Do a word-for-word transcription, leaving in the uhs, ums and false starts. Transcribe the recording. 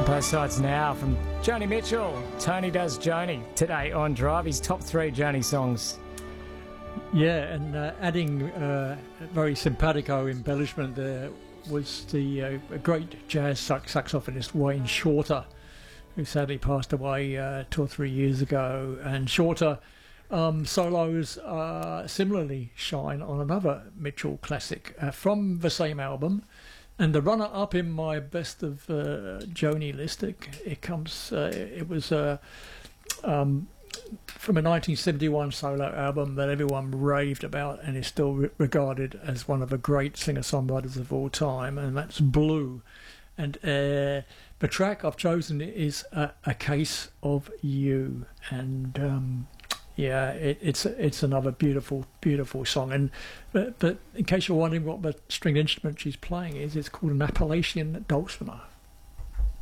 Both sides now from Joni Mitchell. Tony Does Joni today on Drive. His top three Joni songs. Yeah, and uh, adding uh, a very simpatico embellishment there was the uh, great jazz sax- saxophonist Wayne Shorter, who sadly passed away uh, two or three years ago. And Shorter um, solos uh, similarly shine on another Mitchell classic uh, from the same album. And the runner-up in my best of uh, Joni list, it, it comes. Uh, it was uh, um, from a nineteen seventy-one solo album that everyone raved about, and is still re- regarded as one of the great singer-songwriters of all time, and that's Blue. And uh, the track I've chosen is a, a Case of You, and um, yeah, it, it's it's another beautiful, beautiful song. And but, but in case you're wondering what the stringed instrument she's playing is, it's called an Appalachian dulcimer.